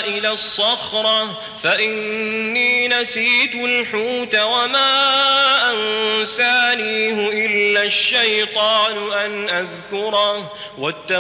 إلى الصخرة فإني نسيت الحوت وما أنسانيه إلا الشيطان أن أذكره